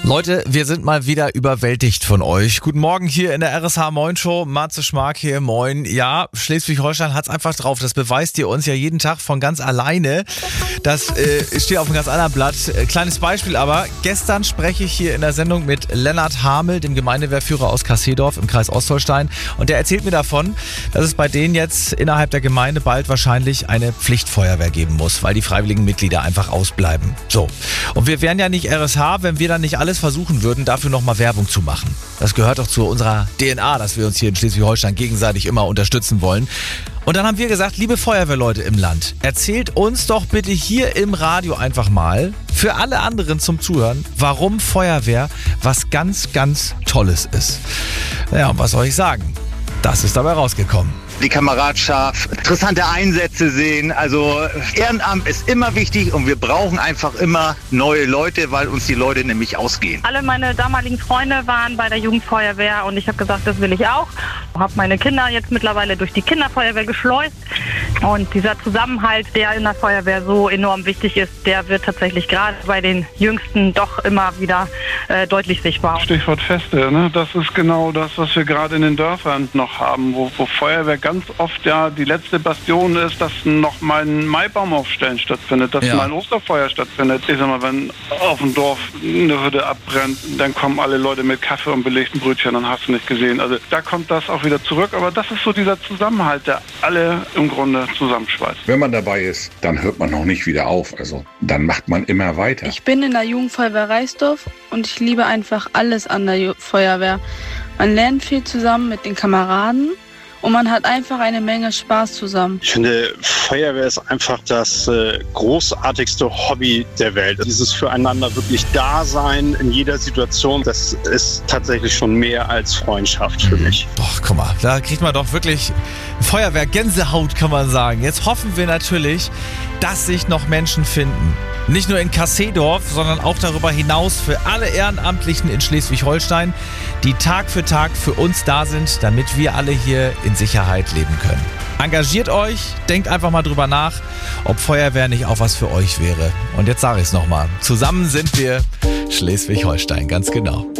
Leute, wir sind mal wieder überwältigt von euch. Guten Morgen hier in der RSH Moin Show. Matze Schmark hier, moin. Ja, Schleswig-Holstein hat's einfach drauf. Das beweist ihr uns ja jeden Tag von ganz alleine. Das steht auf einem ganz anderen Blatt. Kleines Beispiel aber. Gestern spreche ich hier in der Sendung mit Lennart Hamel, dem Gemeindewehrführer aus Kassedorf im Kreis Ostholstein. Und der erzählt mir davon, dass es bei denen jetzt innerhalb der Gemeinde bald wahrscheinlich eine Pflichtfeuerwehr geben muss, weil die freiwilligen Mitglieder einfach ausbleiben. So. Und wir wären ja nicht RSH, wenn wir dann nicht alles versuchen würden, dafür nochmal Werbung zu machen. Das gehört doch zu unserer DNA, dass wir uns hier in Schleswig-Holstein gegenseitig immer unterstützen wollen. Und dann haben wir gesagt, liebe Feuerwehrleute im Land, erzählt uns doch bitte hier im Radio einfach mal, für alle anderen zum Zuhören, warum Feuerwehr was ganz, ganz Tolles ist. Naja, und was soll ich sagen? Das ist dabei rausgekommen. Die Kameradschaft, interessante Einsätze sehen. Also Ehrenamt ist immer wichtig und wir brauchen einfach immer neue Leute, weil uns die Leute nämlich ausgehen. Alle meine damaligen Freunde waren bei der Jugendfeuerwehr und ich habe gesagt, das will ich auch. Habe meine Kinder jetzt mittlerweile durch die Kinderfeuerwehr geschleust. Und dieser Zusammenhalt, der in der Feuerwehr so enorm wichtig ist, der wird tatsächlich gerade bei den Jüngsten doch immer wieder deutlich sichtbar. Stichwort Feste, ne? Das ist genau das, was wir gerade in den Dörfern noch haben, wo Feuerwehr ganz oft ja die letzte Bastion ist, dass noch mal ein Maibaumaufstellen stattfindet, dass mal ein Osterfeuer stattfindet. Ich sag mal, wenn auf dem Dorf eine Hütte abbrennt, dann kommen alle Leute mit Kaffee und belegten Brötchen, dann hast du nicht gesehen. Also da kommt das auch wieder zurück, aber das ist so dieser Zusammenhalt, der alle im Grunde zusammenschweißt. Wenn man dabei ist, dann hört man noch nicht wieder auf. Also dann macht man immer weiter. Ich bin in der Jugendfeuerwehr Reisdorf und ich liebe einfach alles an der Feuerwehr. Man lernt viel zusammen mit den Kameraden. Und man hat einfach eine Menge Spaß zusammen. Ich finde, Feuerwehr ist einfach das großartigste Hobby der Welt. Dieses Füreinander wirklich Dasein in jeder Situation, das ist tatsächlich schon mehr als Freundschaft für mich. Doch, guck mal, da kriegt man doch wirklich Feuerwehr-Gänsehaut, kann man sagen. Jetzt hoffen wir natürlich, dass sich noch Menschen finden. Nicht nur in Kassedorf, sondern auch darüber hinaus für alle Ehrenamtlichen in Schleswig-Holstein, die Tag für Tag für uns da sind, damit wir alle hier in Sicherheit leben können. Engagiert euch, denkt einfach mal drüber nach, ob Feuerwehr nicht auch was für euch wäre. Und jetzt sage ich es nochmal, zusammen sind wir Schleswig-Holstein, ganz genau.